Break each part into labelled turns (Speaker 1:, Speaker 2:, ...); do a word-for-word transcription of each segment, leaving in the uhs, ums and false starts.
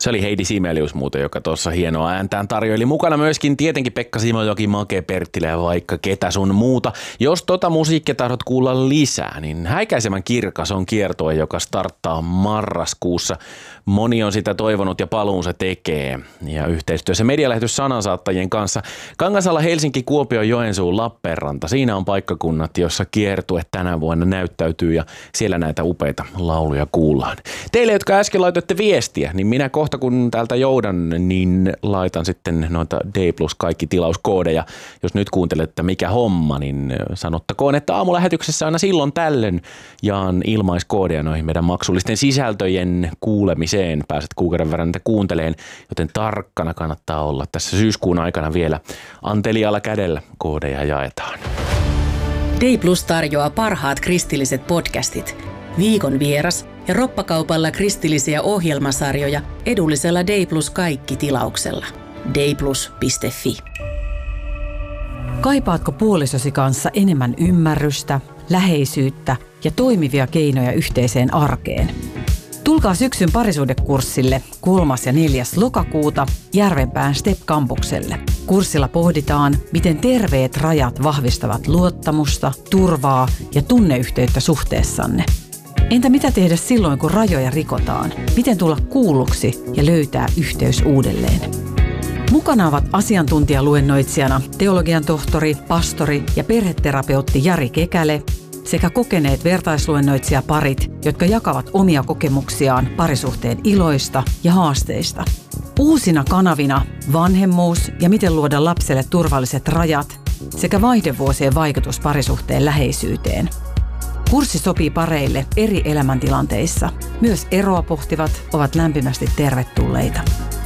Speaker 1: Se oli Heidi Simelius muuten, joka tuossa hienoa ääntään tarjoili. Mukana myöskin tietenkin Pekka Simojoki, Make Perttilä ja vaikka ketä sun muuta. Jos tota musiikkia tahdot kuulla lisää, niin Häikäisemän kirkas on kiertue, joka starttaa marraskuussa. Moni on sitä toivonut ja paluun se tekee. Ja yhteistyössä medialähetys sanansaattajien kanssa. Kangasala, Helsinki, Kuopio, Joensuu, Lappeenranta. Siinä on paikkakunnat, jossa kiertue tänä vuonna näyttäytyy ja siellä näitä upeita lauluja kuullaan. Teille, jotka äsken laitoitte viestiä, niin minä kohta kun täältä joudan, niin laitan sitten noita D plus kaikki tilauskoodeja. Jos nyt kuuntelette mikä homma, niin sanottakoon, että aamulähetyksessä aina silloin tällöin jaan ilmaiskoodeja noihin meidän maksullisten sisältöjen kuulemiseen. Pääset kuukauden verran niitä kuunteleen, joten tarkkana kannattaa olla. Tässä syyskuun aikana vielä antelialla kädellä koodeja jaetaan.
Speaker 2: D plus tarjoaa parhaat kristilliset podcastit, viikon vieras ja roppakaupalla kristillisiä ohjelmasarjoja edullisella D plus kaikki tilauksella. d plus piste f i.
Speaker 3: Kaipaatko puolisosi kanssa enemmän ymmärrystä, läheisyyttä ja toimivia keinoja yhteiseen arkeen? Tulkaa syksyn parisuhdekurssille kolmas ja neljäs lokakuuta Järvenpään Step-kampukselle. Kurssilla pohditaan, miten terveet rajat vahvistavat luottamusta, turvaa ja tunneyhteyttä suhteessanne. Entä mitä tehdä silloin, kun rajoja rikotaan? Miten tulla kuulluksi ja löytää yhteys uudelleen? Mukana ovat asiantuntijaluennoitsijana teologian tohtori, pastori ja perheterapeutti Jari Kekäle sekä kokeneet vertaisluennoitsijaparit, jotka jakavat omia kokemuksiaan parisuhteen iloista ja haasteista. Uusina kanavina vanhemmuus ja miten luoda lapselle turvalliset rajat sekä vaihdevuosien vaikutus parisuhteen läheisyyteen. Kurssi sopii pareille eri elämäntilanteissa. Myös eroa pohtivat ovat lämpimästi tervetulleita.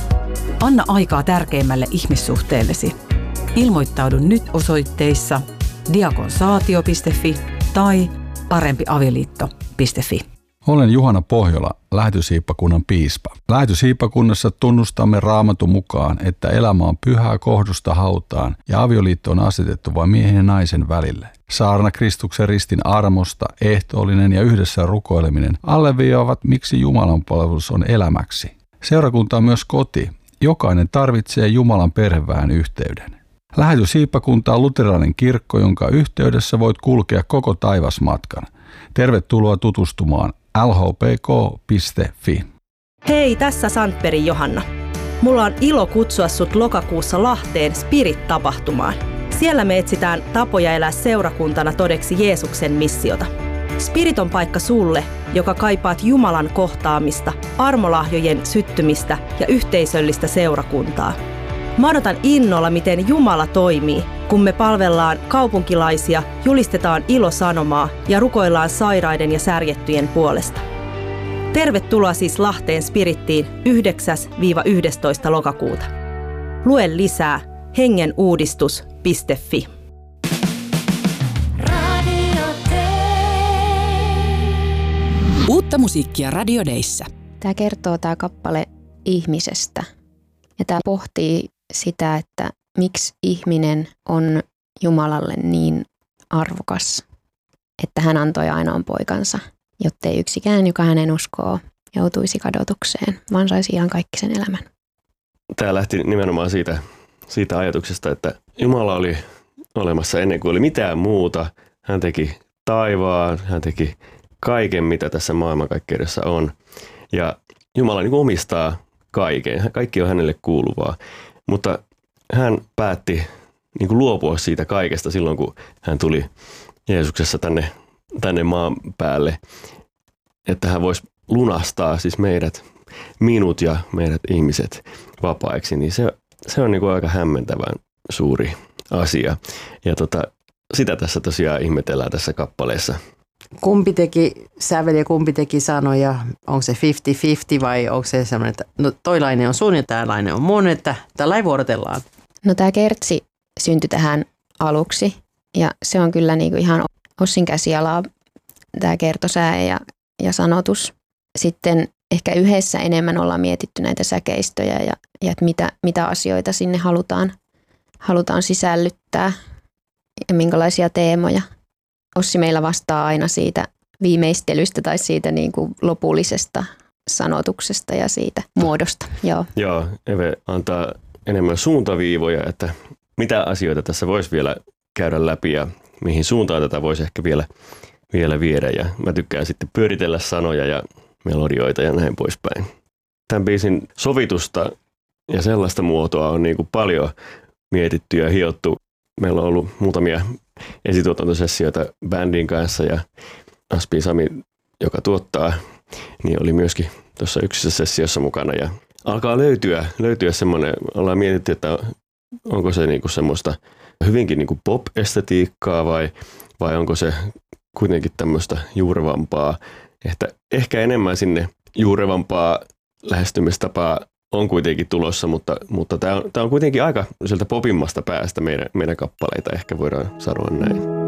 Speaker 3: Anna aikaa tärkeimmälle ihmissuhteellesi. Ilmoittaudu nyt osoitteissa diakonsaatio piste f i tai parempiavioliitto piste f i.
Speaker 4: Olen Juhana Pohjola, Lähetyshiippakunnan piispa. Lähetyshiippakunnassa tunnustamme Raamatun mukaan, että elämä on pyhää kohdusta hautaan ja avioliitto on asetettu vain miehen ja naisen välille. Saarna Kristuksen ristin armosta, ehtoollinen ja yhdessä rukoileminen alleviivaavat, miksi Jumalan palvelus on elämäksi. Seurakunta on myös koti. Jokainen tarvitsee Jumalan perheväen yhteyden. Lähetyshiippakunta on luterilainen kirkko, jonka yhteydessä voit kulkea koko taivasmatkan. Tervetuloa tutustumaan l h p k piste f i.
Speaker 5: Hei, tässä Sandbergin Johanna. Mulla on ilo kutsua sut lokakuussa Lahteen Spirit-tapahtumaan. Siellä me etsitään tapoja elää seurakuntana todeksi Jeesuksen missiota. Spirit on paikka sulle, joka kaipaat Jumalan kohtaamista, armolahjojen syttymistä ja yhteisöllistä seurakuntaa. Mä odotan innolla, miten Jumala toimii, kun me palvellaan kaupunkilaisia, julistetaan ilosanomaa ja rukoillaan sairaiden ja särjettyjen puolesta. Tervetuloa siis Lahteen Spirittiin yhdeksäs yhdestoista lokakuuta. Lue lisää hengenuudistus piste f i.
Speaker 2: Uutta musiikkia Radio Dayssä.
Speaker 6: Tämä kertoo tämä kappale ihmisestä ja tämä pohtii sitä, että miksi ihminen on Jumalalle niin arvokas, että hän antoi ainoan poikansa, jottei yksikään, joka hänen uskoo, joutuisi kadotukseen, vaan saisi ihan kaikki sen elämän.
Speaker 7: Tämä lähti nimenomaan siitä, siitä ajatuksesta, että Jumala oli olemassa ennen kuin oli mitään muuta. Hän teki taivaan, hän teki kaiken, mitä tässä maailmankaikkeudessa on. Ja Jumala niin kuin omistaa kaiken. Kaikki on hänelle kuuluvaa. Mutta hän päätti niin kuin luopua siitä kaikesta silloin, kun hän tuli Jeesuksessa tänne, tänne maan päälle. Että hän voisi lunastaa siis meidät, minut ja meidät ihmiset vapaiksi. Niin se, se on niin kuin aika hämmentävän suuri asia. Ja tota, sitä tässä tosiaan ihmetellään tässä kappaleessa.
Speaker 8: Kumpi teki sävel ja kumpi teki sanoja? Onko se viisikymmentä viisikymmentä vai onko se sellainen, että no toilainen on sun ja tällainen on mun, että tällainen vuorotellaan?
Speaker 6: No tämä kertsi syntyi tähän aluksi ja se on kyllä niinku ihan Ossin käsialaa tämä kertosää ja, ja sanotus. Sitten ehkä yhdessä enemmän ollaan mietitty näitä säkeistöjä ja, ja että mitä, mitä asioita sinne halutaan, halutaan sisällyttää ja minkälaisia teemoja. Ossi meillä vastaa aina siitä viimeistelystä tai siitä niin kuin lopullisesta sanotuksesta ja siitä muodosta. Joo,
Speaker 7: Joo, Eve antaa enemmän suuntaviivoja, että mitä asioita tässä voisi vielä käydä läpi ja mihin suuntaan tätä voisi ehkä vielä, vielä viedä. Ja mä tykkään sitten pyöritellä sanoja ja melodioita ja näin poispäin. Tämän biisin sovitusta ja sellaista muotoa on niin kuin paljon mietitty ja hiottu. Meillä on ollut muutamia esituotantosessioita bändin kanssa ja Aspi Sami, joka tuottaa, niin oli myöskin tuossa yksissä sessiossa mukana. Ja alkaa löytyä, löytyä semmoinen, ollaan mietitty, että onko se niinku semmoista hyvinkin niinku pop-estetiikkaa vai, vai onko se kuitenkin tämmöistä juurevampaa. Että ehkä enemmän sinne juurevampaa lähestymistapaa on kuitenkin tulossa, mutta, mutta tämä on, on kuitenkin aika sieltä popimmasta päästä meidän, meidän kappaleita, ehkä voidaan sanoa näin.